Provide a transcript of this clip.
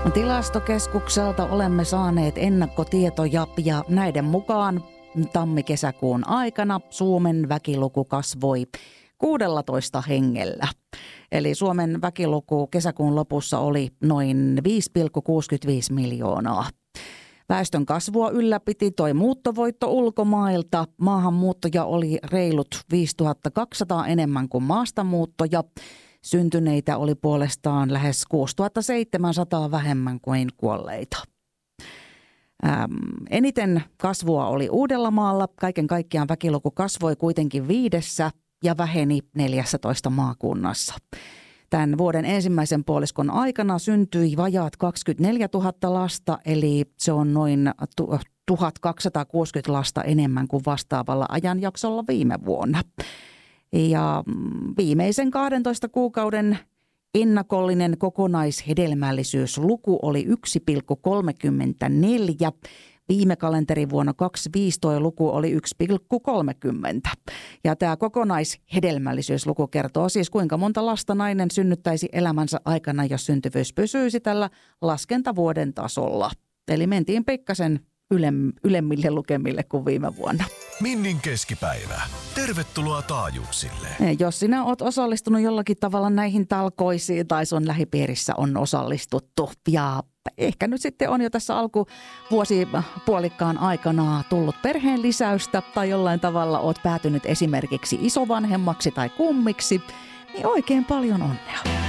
Tilastokeskukselta olemme saaneet ennakkotietoja ja näiden mukaan tammi-kesäkuun aikana Suomen väkiluku kasvoi 16 hengellä. Eli Suomen väkiluku kesäkuun lopussa oli noin 5,65 miljoonaa. Väestön kasvua ylläpiti toi muuttovoitto ulkomailta. Maahanmuuttoja oli reilut 5200 enemmän kuin maastamuuttoja. Syntyneitä oli puolestaan lähes 6700 vähemmän kuin kuolleita. Eniten kasvua oli Uudellamaalla. Kaiken kaikkiaan väkiluku kasvoi kuitenkin 5 ja väheni 14 maakunnassa. Tämän vuoden ensimmäisen puoliskon aikana syntyi vajaat 24 000 lasta, eli se on noin 1260 lasta enemmän kuin vastaavalla ajanjaksolla viime vuonna. Ja viimeisen 12 kuukauden ennakollinen kokonaishedelmällisyysluku oli 1,34. Viime kalenterivuonna 2025 tuo luku oli 1,30. Ja tämä kokonaishedelmällisyysluku kertoo siis, kuinka monta lasta nainen synnyttäisi elämänsä aikana, jos syntyvyys pysyisi tällä laskentavuoden tasolla. Eli mentiin pikkasen ylemmille lukemille kuin viime vuonna. Minnin keskipäivä. Tervetuloa taajuuksille. Jos sinä oot osallistunut jollakin tavalla näihin talkoisiin tai sun lähipiirissä on osallistuttu ja ehkä nyt sitten on jo tässä alkuvuosipuolikkaan aikana tullut perheen lisäystä tai jollain tavalla oot päätynyt esimerkiksi isovanhemmaksi tai kummiksi, niin oikein paljon onnea.